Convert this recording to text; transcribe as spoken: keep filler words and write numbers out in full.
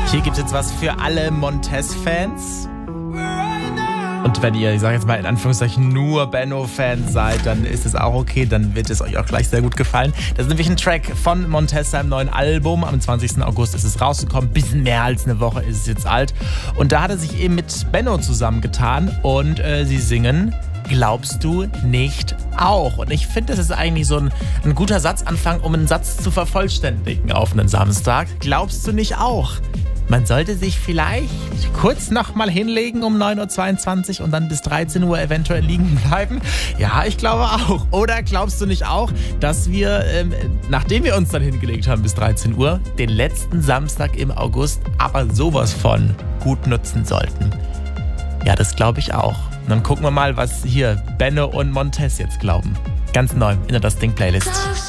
Hier gibt es jetzt was für alle Montez-Fans. Und wenn ihr, ich sage jetzt mal in Anführungszeichen, nur Benno-Fans seid, dann ist es auch okay, dann wird es euch auch gleich sehr gut gefallen. Das ist nämlich ein Track von Montez, seinem neuen Album. Am zwanzigsten August ist es rausgekommen, bisschen mehr als eine Woche ist es jetzt alt. Und da hat er sich eben mit Benno zusammengetan und äh, sie singen Glaubst du nicht auch? Und ich finde, das ist eigentlich so ein, ein guter Satzanfang, um einen Satz zu vervollständigen auf einen Samstag. Glaubst du nicht auch? Man sollte sich vielleicht kurz noch mal hinlegen um neun Uhr zweiundzwanzig und dann bis dreizehn Uhr eventuell liegen bleiben. Ja, ich glaube auch. Oder glaubst du nicht auch, dass wir, ähm, nachdem wir uns dann hingelegt haben bis dreizehn Uhr, den letzten Samstag im August aber sowas von gut nutzen sollten? Ja, das glaube ich auch. Und dann gucken wir mal, was hier Benno und Montez jetzt glauben. Ganz neu in der Das Ding Playlist.